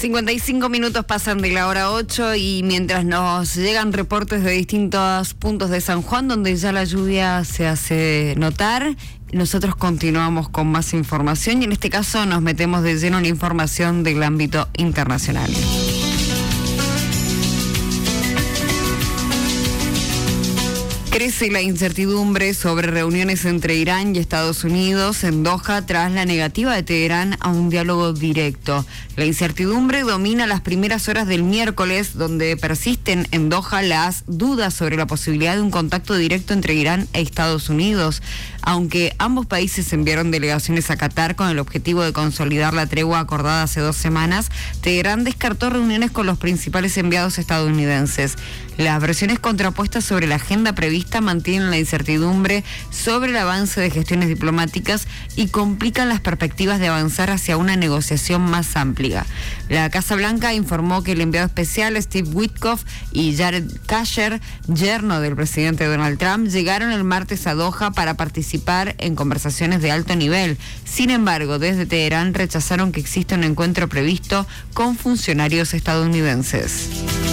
55 minutos pasan de la hora 8 y mientras nos llegan reportes de distintos puntos de San Juan donde ya la lluvia se hace notar, nosotros continuamos con más información y en este caso nos metemos de lleno en información del ámbito internacional. Crece la incertidumbre sobre reuniones entre Irán y Estados Unidos en Doha tras la negativa de Teherán a un diálogo directo. La incertidumbre domina las primeras horas del miércoles, donde persisten en Doha las dudas sobre la posibilidad de un contacto directo entre Irán e Estados Unidos. Aunque ambos países enviaron delegaciones a Qatar con el objetivo de consolidar la tregua acordada hace 2 semanas, Teherán descartó reuniones con los principales enviados estadounidenses. Las versiones contrapuestas sobre la agenda prevista mantienen la incertidumbre sobre el avance de gestiones diplomáticas y complican las perspectivas de avanzar hacia una negociación más amplia. La Casa Blanca informó que el enviado especial Steve Witkoff y Jared Kushner, yerno del presidente Donald Trump, llegaron el martes a Doha para participar en conversaciones de alto nivel. Sin embargo, desde Teherán rechazaron que exista un encuentro previsto con funcionarios estadounidenses.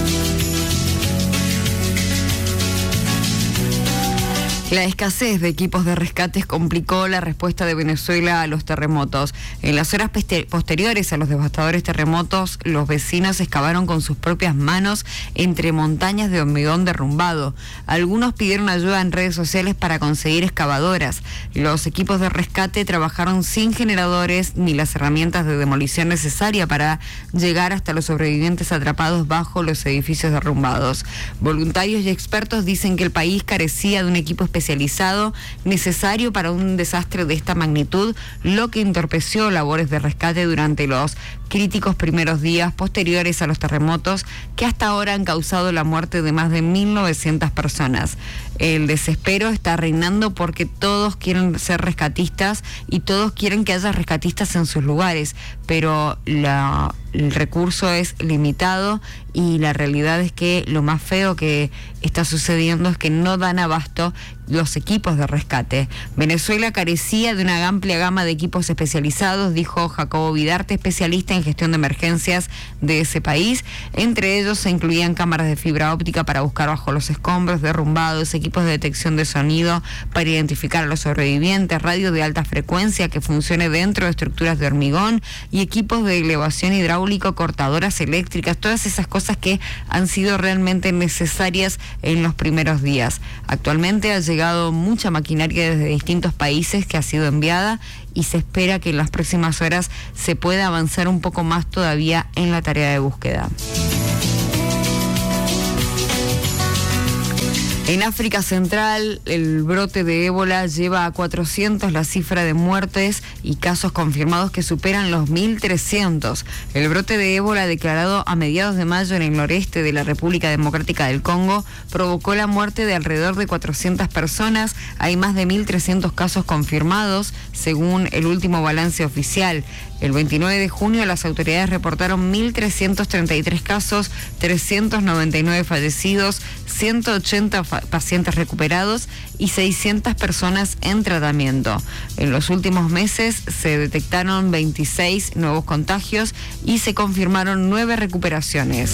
La escasez de equipos de rescates complicó la respuesta de Venezuela a los terremotos. En las horas posteriores a los devastadores terremotos, los vecinos excavaron con sus propias manos entre montañas de hormigón derrumbado. Algunos pidieron ayuda en redes sociales para conseguir excavadoras. Los equipos de rescate trabajaron sin generadores ni las herramientas de demolición necesaria para llegar hasta los sobrevivientes atrapados bajo los edificios derrumbados. Voluntarios y expertos dicen que el país carecía de un equipo especializado necesario para un desastre de esta magnitud, lo que entorpeció labores de rescate durante los críticos primeros días posteriores a los terremotos que hasta ahora han causado la muerte de más de 1.900 personas. El desespero está reinando porque todos quieren ser rescatistas y todos quieren que haya rescatistas en sus lugares, pero el recurso es limitado y la realidad es que lo más feo que está sucediendo es que no dan abasto los equipos de rescate. Venezuela carecía de una amplia gama de equipos especializados, dijo Jacobo Vidarte, especialista en gestión de emergencias de ese país. Entre ellos se incluían cámaras de fibra óptica para buscar bajo los escombros derrumbados, equipos de detección de sonido para identificar a los sobrevivientes, radio de alta frecuencia que funcione dentro de estructuras de hormigón y equipos de elevación hidráulico, cortadoras eléctricas, todas esas cosas que han sido realmente necesarias en los primeros días. Actualmente ha llegado mucha maquinaria desde distintos países que ha sido enviada y se espera que en las próximas horas se pueda avanzar un poco más todavía en la tarea de búsqueda. En África Central, el brote de ébola lleva a 400 la cifra de muertes y casos confirmados que superan los 1.300. El brote de ébola declarado a mediados de mayo en el noreste de la República Democrática del Congo provocó la muerte de alrededor de 400 personas. Hay más de 1.300 casos confirmados, según el último balance oficial. El 29 de junio las autoridades reportaron 1.333 casos, 399 fallecidos, 180 pacientes recuperados y 600 personas en tratamiento. En los últimos meses se detectaron 26 nuevos contagios y se confirmaron 9 recuperaciones.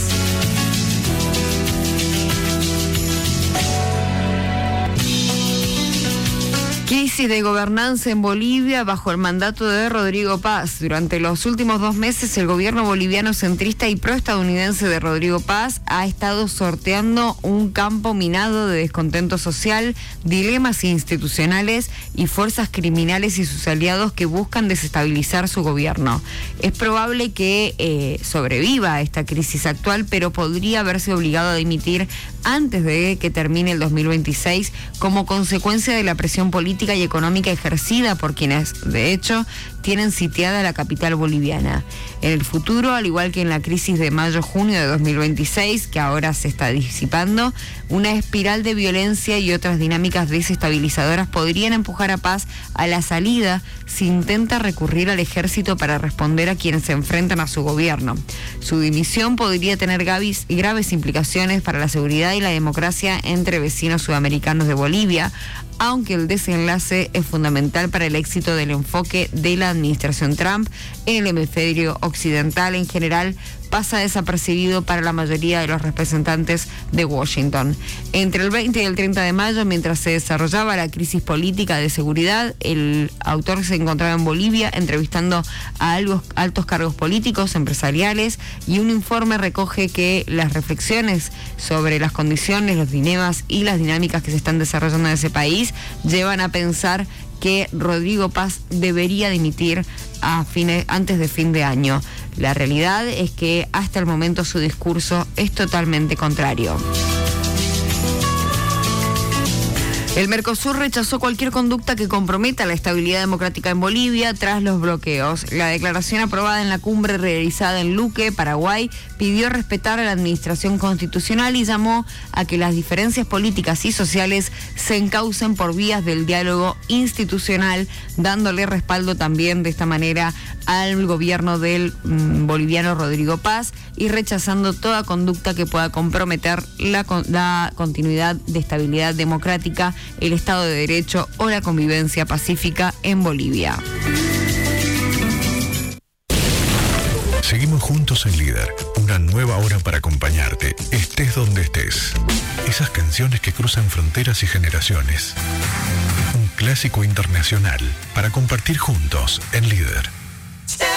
Crisis de gobernanza en Bolivia bajo el mandato de Rodrigo Paz. Durante los últimos 2 meses, el gobierno boliviano centrista y proestadounidense de Rodrigo Paz ha estado sorteando un campo minado de descontento social, dilemas institucionales y fuerzas criminales y sus aliados que buscan desestabilizar su gobierno. Es probable que sobreviva a esta crisis actual, pero podría haberse obligado a dimitir antes de que termine el 2026 como consecuencia de la presión política y económica ejercida por quienes, de hecho, tienen sitiada la capital boliviana. En el futuro, al igual que en la crisis de mayo-junio de 2026, que ahora se está disipando, una espiral de violencia y otras dinámicas desestabilizadoras podrían empujar a Paz a la salida si intenta recurrir al ejército para responder a quienes se enfrentan a su gobierno. Su dimisión podría tener graves implicaciones para la seguridad y la democracia entre vecinos sudamericanos de Bolivia, aunque el desenlace es fundamental para el éxito del enfoque de la administración Trump en el hemisferio occidental en general, pasa desapercibido para la mayoría de los representantes de Washington. Entre el 20 y el 30 de mayo, mientras se desarrollaba la crisis política de seguridad, el autor se encontraba en Bolivia entrevistando a altos cargos políticos, empresariales, y un informe recoge que las reflexiones sobre las condiciones, los dilemas y las dinámicas que se están desarrollando en ese país llevan a pensar que Rodrigo Paz debería dimitir antes de fin de año. La realidad es que hasta el momento su discurso es totalmente contrario. El Mercosur rechazó cualquier conducta que comprometa la estabilidad democrática en Bolivia tras los bloqueos. La declaración aprobada en la cumbre realizada en Luque, Paraguay, pidió respetar a la administración constitucional y llamó a que las diferencias políticas y sociales se encaucen por vías del diálogo institucional, dándole respaldo también de esta manera al gobierno del boliviano Rodrigo Paz y rechazando toda conducta que pueda comprometer la continuidad de estabilidad democrática, el Estado de Derecho o la convivencia pacífica en Bolivia. Seguimos juntos en Líder, una nueva hora para acompañarte, estés donde estés. Esas canciones que cruzan fronteras y generaciones. Un clásico internacional para compartir juntos en Líder.